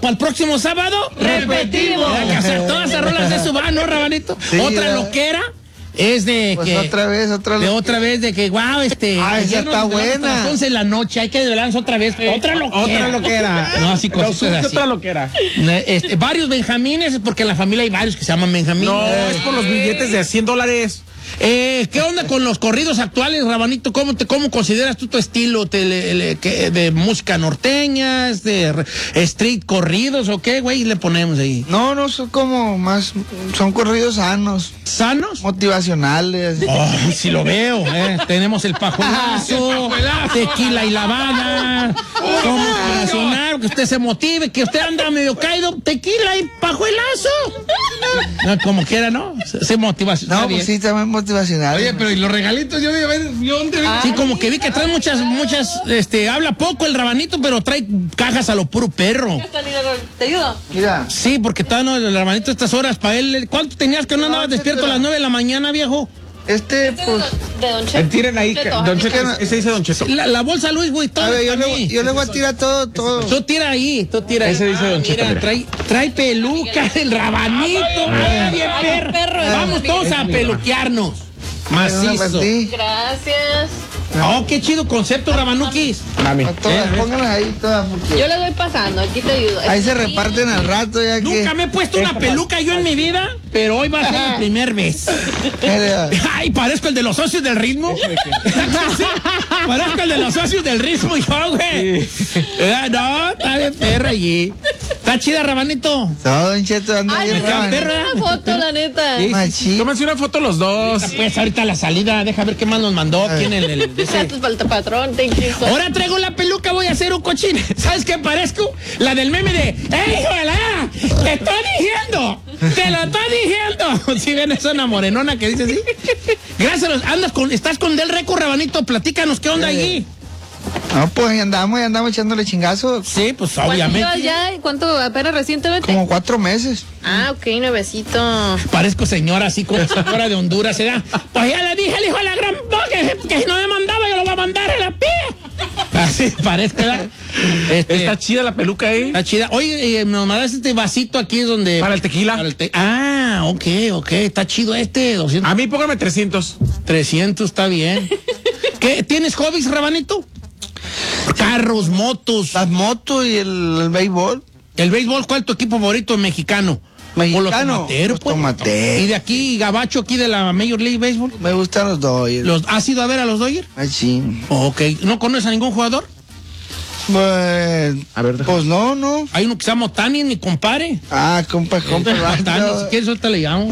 para el próximo sábado. ¡Repetimos! Todas las rolas de eso van, ¿no, Rabanito? Sí, otra loquera es de pues que... otra vez de que, wow, esa ayer está nos desvelamos buena. hasta las 11 de la noche, hay que desvelarnos otra vez. Otra loquera. No, así cositas así. Otra loquera. Varios Benjamines, porque en la familia hay varios que se llaman Benjamín. No, es por los billetes de $100. ¿Qué onda con los corridos actuales, Rabanito? ¿Cómo consideras tú tu estilo de música norteña, de street corridos o qué, güey, le ponemos ahí? No, son como más, son corridos sanos. ¿Sanos? Motivacionales. Oh, sí lo veo, Tenemos el pajuelazo, tequila y lavada. Como para sonar, que usted se motive, que usted anda medio caído, tequila y pajuelazo. No, como quiera, ¿no? Se motiva. No, pues sí, también motivacional. Oye, pero ¿y los regalitos? Yo dónde vi. Sí, como que vi que trae muchas, habla poco el Rabanito, pero trae cajas a lo puro perro. ¿Te ayudo? Mira. Sí, porque está el Rabanito a estas horas para él. ¿Cuánto tenías que no andabas despierto a las 9 de la mañana, viejo? Pues. De Don Cheto. Tiren ahí, Don Cheto, ese dice Don Cheto. La bolsa Luis, güey, todo. A ver, para mí. yo le voy a tirar todo. Tú tira ahí. Ese dice Don Cheto, Mira, trae peluca el Rabanito. Bien perro. Vamos todos a peluquearnos. Macizo. Gracias. Oh, qué chido concepto, Rabanuquis. Mami. Todas, pónganlas ahí todas. Porque Yo le voy pasando, aquí te ayudo. ahí se reparten al rato ya que... Nunca me he puesto una peluca yo en mi vida, pero hoy va a ser mi primer vez. Ay, parezco el de los socios del ritmo. Sí, parezco el de los socios del ritmo yo, güey. No, está bien perra allí. Está chida, Rabanito. No, Don Cheto, anda Ay, bien me rabanito. perra. una foto, la neta. Machín. Tómense una foto los dos. Pues ahorita la salida, deja ver qué más nos mandó aquí en el Gracias, falta patrón, thank you so Ahora traigo la peluca, voy a hacer un cochín. ¿Sabes qué parezco? La del meme de ¡Ey, híjole! ¡Te estoy diciendo! ¡Te lo estoy diciendo! Si ven, es una morenona que dice así. Gracias, estás con Del Reco, Rabanito, platícanos, ¿qué onda allí? No, pues ahí andamos echándole chingazos. Sí, pues ¿Cuánto llevas obviamente. ya? ¿Cuánto apenas recientemente? Como 4 meses. Ah, ok, nuevecito. Parezco señora así como señora de Honduras, ¿verdad? Pues ya le dije al hijo de la gran que si no me mandaba, yo lo voy a mandar a la pía. Así parezco, ¿verdad? Está chida la peluca ahí. Está chida. Oye, me mandaste este vasito aquí es donde... Para el tequila. Ok, está chido 200. A mí póngame 300. 300, está bien. ¿Qué? ¿Tienes hobbies, Rabanito? Carros, motos. Las motos y el béisbol. El béisbol, ¿cuál es tu equipo favorito mexicano? Mexicano. ¿O los tomateros, Los pues? tomateros. ¿Y de aquí, Gabacho, aquí de la Major League Baseball? Me gustan los Dodgers. ¿Has ido a ver a los Dodgers? Machín. Ok. ¿No conoces a ningún jugador? Pues, A ver, pues no. Hay uno que se llama Otani, mi compadre. Compa. Otani, si quieres, ahorita le llamo.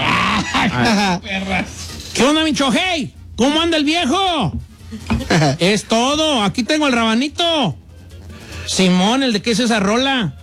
¿Qué onda, mi Chohei? ¿Cómo anda el viejo? Es todo. Aquí tengo el Rabanito. Simón, el de qué es esa rola.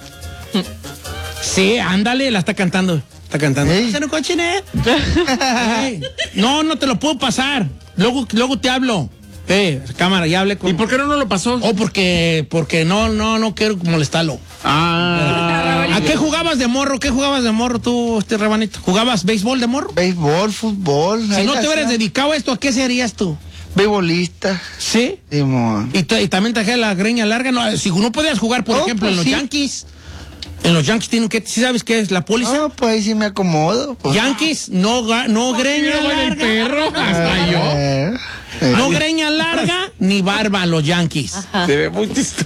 Sí, ándale, la está cantando. Está cantando. Ey. ¿Es un cochinet? No te lo puedo pasar. Luego te hablo. Cámara, ya hablé con... ¿Y por qué no lo pasó? porque no quiero molestarlo. ¿A qué jugabas de morro? ¿Qué jugabas de morro tú, Rabanito? ¿Jugabas béisbol de morro? Béisbol, fútbol. Si ahí no te la hubieras hacía. dedicado a esto, ¿a qué serías tú? Beisbolista. ¿Sí? Simón. Y también traje la greña larga. No, si no podías jugar, por ejemplo, pues en los sí. Yankees. En los Yankees tienen que... ¿Sí sabes qué es la póliza? No, pues ahí sí me acomodo. Pues. Yankees, no greña larga. perro, hasta yo. No greña larga ni barba los Yankees. Se ve muy chistoso.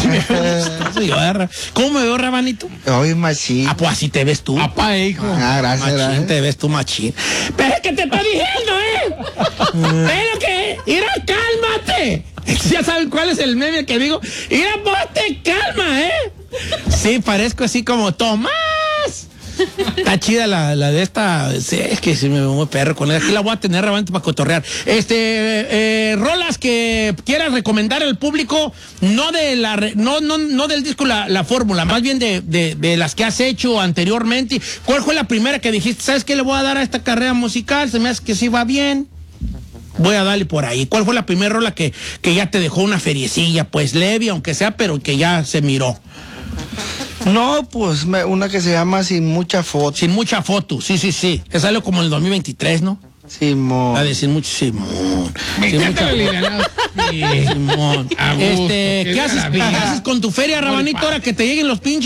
¿Cómo me veo, Rabanito? Oye, machín. Pues así te ves tú. Apá, hijo. Gracias, Machín, gracias. te ves tú, machín. Pero es que te estoy diciendo, Pero que, mira, cálmate. Ya saben cuál es el meme que digo. Mira, ponte calma, Sí, parezco así como Tomás. Está chida la de esta. Sí, es que se me ve muy perro con ella. Aquí la voy a tener realmente para cotorrear. Rolas que quieras recomendar al público, no del disco la fórmula, más bien de las que has hecho anteriormente. ¿Cuál fue la primera que dijiste? ¿Sabes qué le voy a dar a esta carrera musical? Se me hace que sí va bien. Voy a darle por ahí. ¿Cuál fue la primera rola que ya te dejó una feriecilla? Pues leve, aunque sea, pero que ya se miró. No, pues una que se llama Sin Mucha Foto. Sin mucha foto, sí. Que salió como en el 2023, ¿no? Simón. A decir mucho, Simón. Sin mucha Simón. A gusto, ¿Qué haces con tu feria, Rabanito, ahora que te lleguen los pinches